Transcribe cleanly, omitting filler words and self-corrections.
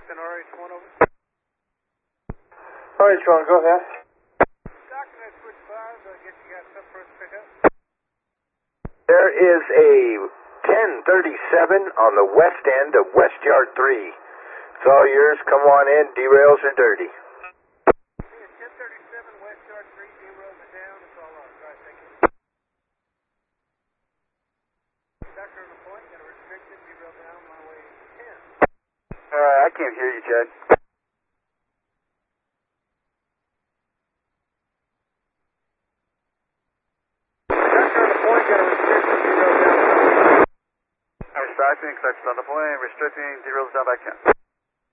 Houston, RH1 over. RH1, go ahead. Doctor, switch 5, I guess you got some for us to pick up. There is a 1037 on the west end of West Yard 3. It's all yours. Come on in. Derails are dirty. 1037 West Yard 3, derails are down. It's all ours. All right, thank you. Doctor on the point, got a restricted, derail down, my way 10. I can't hear you, Chad. Doctor on the point, got a restricted, derail down. I'm restricting, on the point, restricting, derails down by 10.